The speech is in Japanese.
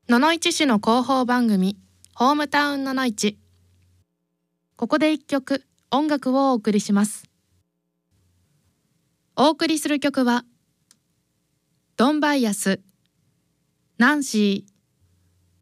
野々市市の広報番組ホームタウン野々市。ここで一曲音楽をお送りします。お送りする曲はドンバイアス、ナンシー、